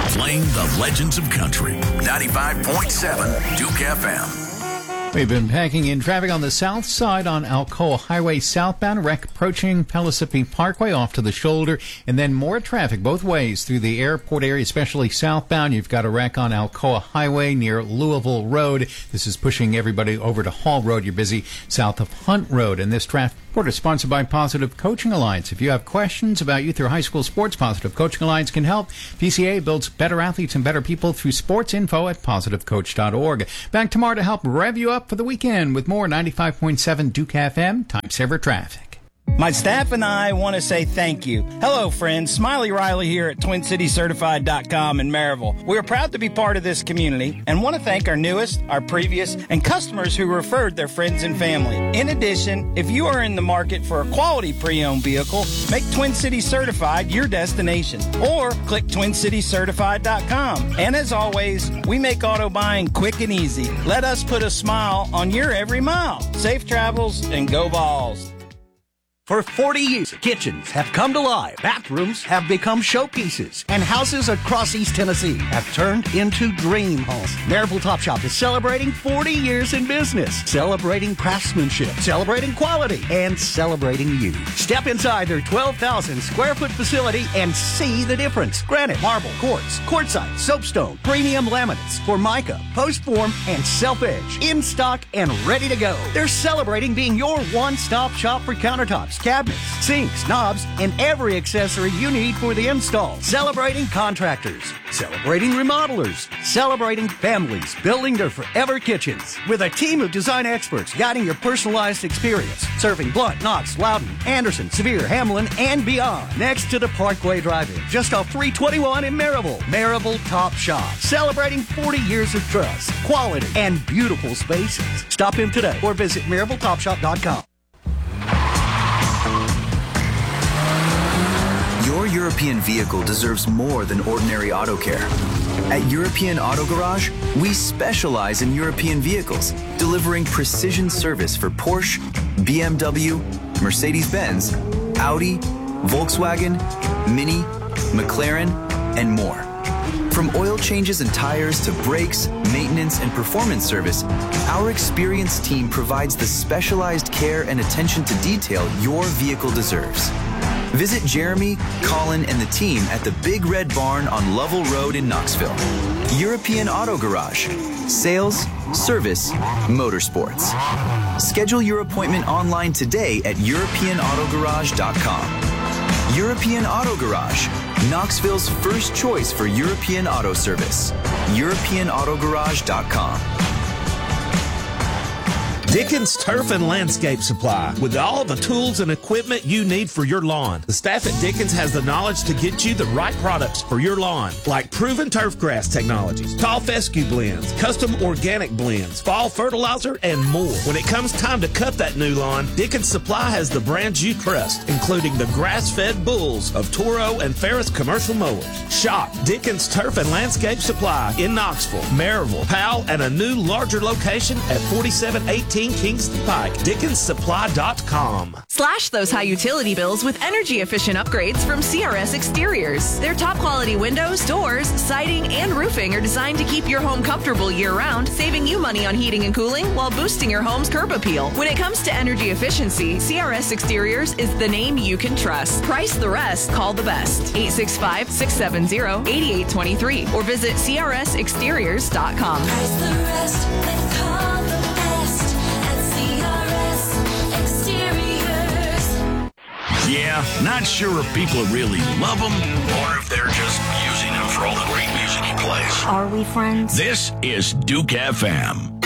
Playing the legends of country. 95.7 Duke FM. We've been packing in traffic on the south side on Alcoa Highway southbound, wreck approaching Pellissippi Parkway off to the shoulder, and then more traffic both ways through the airport area, especially southbound. You've got a wreck on Alcoa Highway near Louisville Road. This is pushing everybody over to Hall Road. You're busy south of Hunt Road, and this traffic report is sponsored by Positive Coaching Alliance. If you have questions about youth or high school sports, Positive Coaching Alliance can help. PCA builds better athletes and better people through sports. Info at positivecoach.org. Back tomorrow to help rev you up for the weekend with more 95.7 Duke FM time saver traffic. My staff and I want to say thank you. Hello, friends. Smiley Riley here at TwinCityCertified.com in Maryville. We are proud to be part of this community and want to thank our newest, our previous, and customers who referred their friends and family. In addition, if you are in the market for a quality pre-owned vehicle, make Twin City Certified your destination or click TwinCityCertified.com. And as always, we make auto buying quick and easy. Let us put a smile on your every mile. Safe travels and go Vols. For 40 years, kitchens have come to life, bathrooms have become showpieces, and houses across East Tennessee have turned into dream homes. Maryville Topshop is celebrating 40 years in business, celebrating craftsmanship, celebrating quality, and celebrating you. Step inside their 12,000 square foot facility and see the difference. Granite, marble, quartz, quartzite, soapstone, premium laminates, Formica, post form, and self-edge. In stock and ready to go. They're celebrating being your one-stop shop for countertops, cabinets, sinks, knobs, and every accessory you need for the install. Celebrating contractors, celebrating remodelers, celebrating families building their forever kitchens. With a team of design experts guiding your personalized experience, serving Blount, Knox, Loudon, Anderson, Sevier, Hamlin, and beyond. Next to the Parkway Drive-In, just off 321 in Maryville. Maryville Top Shop, celebrating 40 years of trust, quality, and beautiful spaces. Stop in today or visit MaryvilleTopShop.com. Your European vehicle deserves more than ordinary auto care. At European Auto Garage, we specialize in European vehicles, delivering precision service for Porsche, BMW, Mercedes-Benz, Audi, Volkswagen, Mini, McLaren, and more. From oil changes and tires to brakes, maintenance, and performance service, our experienced team provides the specialized care and attention to detail your vehicle deserves. Visit Jeremy, Colin, and the team at the Big Red Barn on Lovell Road in Knoxville. European Auto Garage. Sales, service, motorsports. Schedule your appointment online today at EuropeanAutoGarage.com. European Auto Garage, Knoxville's first choice for European auto service. EuropeanAutoGarage.com. Dickens Turf and Landscape Supply, with all the tools and equipment you need for your lawn. The staff at Dickens has the knowledge to get you the right products for your lawn, like proven turf grass technologies, tall fescue blends, custom organic blends, fall fertilizer, and more. When it comes time to cut that new lawn, Dickens Supply has the brands you trust, including the grass-fed bulls of Toro and Ferris commercial mowers. Shop Dickens Turf and Landscape Supply in Knoxville, Maryville, Powell, and a new larger location at 4718 Kingston Pike. DickensSupply.com. Slash those high utility bills with energy-efficient upgrades from CRS Exteriors. Their top-quality windows, doors, siding, and roofing are designed to keep your home comfortable year-round, saving you money on heating and cooling while boosting your home's curb appeal. When it comes to energy efficiency, CRS Exteriors is the name you can trust. Price the rest. Call the best. 865-670-8823 or visit CRSExteriors.com. Price the rest. Call the best at CRS Exteriors. Yeah, not sure if people really love him or if they're just using him for all the great music he plays. Are we friends? This is Duke FM.